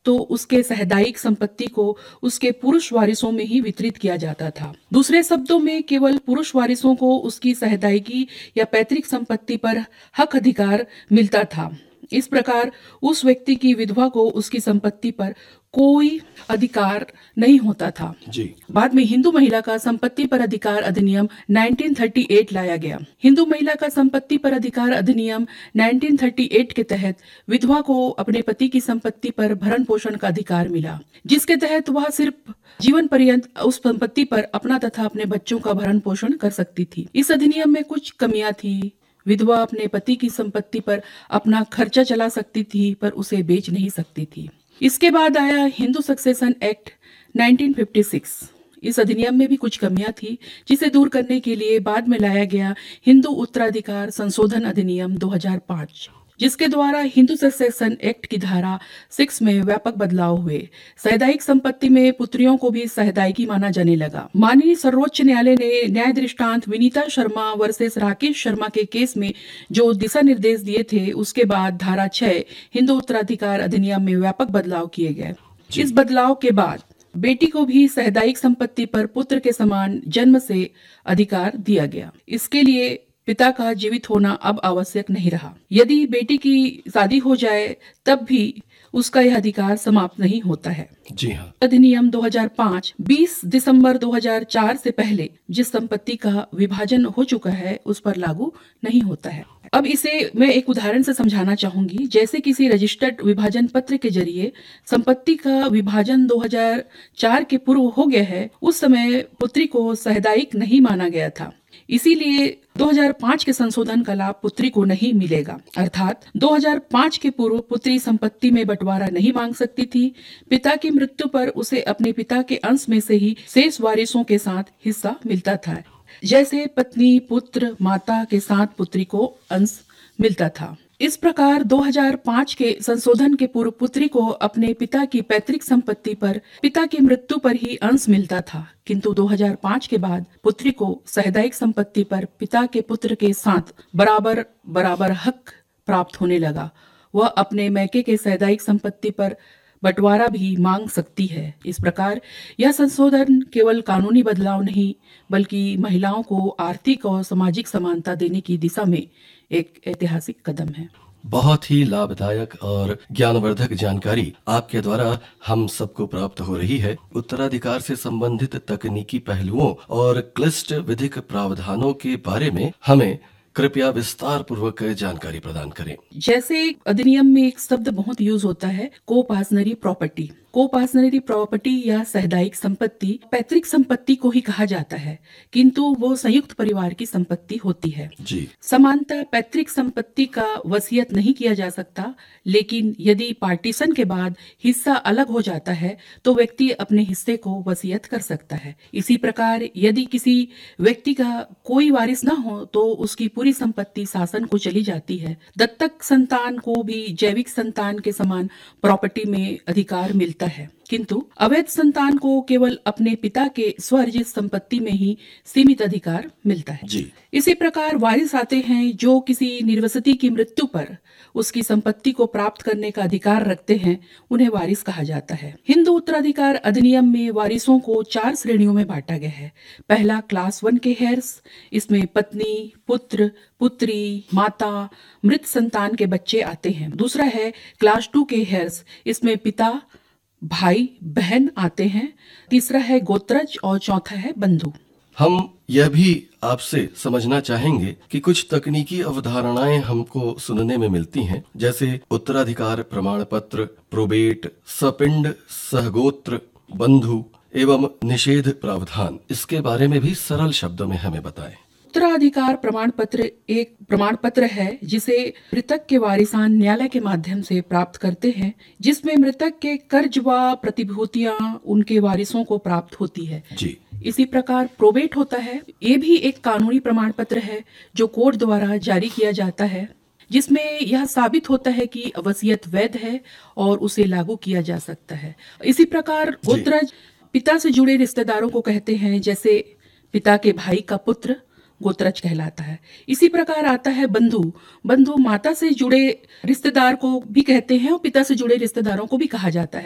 तो उसके सहदायिक संपत्ति को उसके पुरुष वारिसों में ही वितरित किया जाता था। दूसरे शब्दों में केवल पुरुष वारिसों को उसकी सहदायिकी या पैतृक संपत्ति पर हक अधिकार मिलता था। इस प्रकार उस व्यक्ति की विधवा को उसकी संपत्ति पर कोई अधिकार नहीं होता था। जी। बाद में हिंदू महिला का संपत्ति पर अधिकार अधिनियम 1938 लाया गया। हिंदू महिला का संपत्ति पर अधिकार अधिनियम 1938 के तहत विधवा को अपने पति की संपत्ति पर भरण पोषण का अधिकार मिला, जिसके तहत वह सिर्फ जीवन पर्यंत उस संपत्ति पर अपना तथा अपने बच्चों का भरण पोषण कर सकती थी। इस अधिनियम में कुछ कमियां थी। विधवा अपने पति की संपत्ति पर अपना खर्चा चला सकती थी, पर उसे बेच नहीं सकती थी। इसके बाद आया हिंदू सक्सेशन एक्ट 1956। इस अधिनियम में भी कुछ कमियां थी, जिसे दूर करने के लिए बाद में लाया गया हिंदू उत्तराधिकार संशोधन अधिनियम 2005, जिसके द्वारा हिंदू सक्सेशन एक्ट की धारा 6 में व्यापक बदलाव हुए। सहदायिक संपत्ति में पुत्रियों को भी सहदायिकी माना जाने लगा। माननीय सर्वोच्च न्यायालय ने न्याय दृष्टांत विनीता शर्मा वर्सेस राकेश शर्मा के केस में जो दिशा निर्देश दिए थे, उसके बाद धारा 6 हिंदू उत्तराधिकार अधिनियम में व्यापक बदलाव किए गए। इस बदलाव के बाद बेटी को भी सहदायिक संपत्ति पर पुत्र के समान जन्म से अधिकार दिया गया। इसके लिए पिता का जीवित होना अब आवश्यक नहीं रहा। यदि बेटी की शादी हो जाए तब भी उसका यह अधिकार समाप्त नहीं होता है। जी हाँ। अधिनियम 2005 20 दिसंबर 2004 से पहले जिस संपत्ति का विभाजन हो चुका है उस पर लागू नहीं होता है। अब इसे मैं एक उदाहरण से समझाना चाहूंगी। जैसे किसी रजिस्टर्ड विभाजन पत्र के जरिए संपत्ति का विभाजन 2004 के पूर्व हो गया है, उस समय पुत्री को सहदायिक नहीं माना गया था, इसीलिए 2005 के संशोधन का लाभ पुत्री को नहीं मिलेगा। अर्थात 2005 के पूर्व पुत्री संपत्ति में बंटवारा नहीं मांग सकती थी। पिता की मृत्यु पर उसे अपने पिता के अंश में से ही शेष वारिसों के साथ हिस्सा मिलता था, जैसे पत्नी, पुत्र, माता के साथ पुत्री को अंश मिलता था। इस प्रकार 2005 के संशोधन के पूर्व पुत्री को अपने पिता की पैतृक संपत्ति पर पिता की मृत्यु पर ही अंश मिलता था, किंतु 2005 के बाद पुत्री को सहदायिक संपत्ति पर पिता के पुत्र के साथ बराबर बराबर हक प्राप्त होने लगा। वह अपने मैके के सहदायिक संपत्ति पर बंटवारा भी मांग सकती है। इस प्रकार यह संशोधन केवल कानूनी बदलाव नहीं, बल्कि महिलाओं को आर्थिक और सामाजिक समानता देने की दिशा में एक ऐतिहासिक कदम है। बहुत ही लाभदायक और ज्ञानवर्धक जानकारी आपके द्वारा हम सबको प्राप्त हो रही है। उत्तराधिकार से संबंधित तकनीकी पहलुओं और क्लिष्ट विधिक प्रावधानों के बारे में हमें कृपया विस्तार पूर्वक जानकारी प्रदान करें। जैसे अधिनियम में एक शब्द बहुत यूज होता है, कोपासनरी प्रॉपर्टी। कोपासनरी प्रॉपर्टी या सहदायिक संपत्ति पैतृक संपत्ति को ही कहा जाता है, किंतु वो संयुक्त परिवार की संपत्ति होती है। जी। समानतः पैतृक संपत्ति का वसीयत नहीं किया जा सकता, लेकिन यदि पार्टीशन के बाद हिस्सा अलग हो जाता है तो व्यक्ति अपने हिस्से को वसीयत कर सकता है। इसी प्रकार यदि किसी व्यक्ति का कोई वारिस न हो तो उसकी पूरी संपत्ति शासन को चली जाती है। दत्तक संतान को भी जैविक संतान के समान प्रॉपर्टी में अधिकार मिलता है, किंतु अवैध संतान को केवल अपने पिता के स्वअर्जित संपत्ति में ही सीमित अधिकार मिलता है। जी। इसी प्रकार वारिस आते हैं जो किसी निर्वसती की मृत्यु पर उसकी संपत्ति को प्राप्त करने का अधिकार रखते हैं, उन्हें वारिस कहा जाता है। हिंदू उत्तराधिकार अधिनियम में वारिसों को 4 श्रेणियों में बांटा गया है। पहला क्लास 1 के हेयर्स, इसमें पत्नी, पुत्र, पुत्री, माता, मृत संतान के बच्चे आते हैं। दूसरा है क्लास 2 के हेयर्स, इसमें पिता, भाई, बहन आते हैं। तीसरा है गोत्रज और चौथा है बंधु। हम यह भी आपसे समझना चाहेंगे कि कुछ तकनीकी अवधारणाएं हमको सुनने में मिलती हैं, जैसे उत्तराधिकार प्रमाण पत्र, प्रोबेट, सपिंड, सहगोत्र, बंधु एवं निषेध प्रावधान। इसके बारे में भी सरल शब्दों में हमें बताएं। उत्तराधिकार प्रमाण पत्र एक प्रमाण पत्र है जिसे मृतक के वारिसान न्यायालय के माध्यम से प्राप्त करते हैं, जिसमें मृतक के कर्ज व प्रतिभूतियां उनके वारिसों को प्राप्त होती है। जी। इसी प्रकार प्रोबेट होता है। ये भी एक कानूनी प्रमाण पत्र है जो कोर्ट द्वारा जारी किया जाता है, जिसमें यह साबित होता है कि वसीयत वैध है और उसे लागू किया जा सकता है। इसी प्रकार गोत्रज पिता से जुड़े रिश्तेदारों को कहते हैं, जैसे पिता के भाई का पुत्र गोत्रज कहलाता है। इसी प्रकार आता है बंधु। बंधु माता से जुड़े रिश्तेदार को भी कहते हैं और पिता से जुड़े रिश्तेदारों को भी कहा जाता है।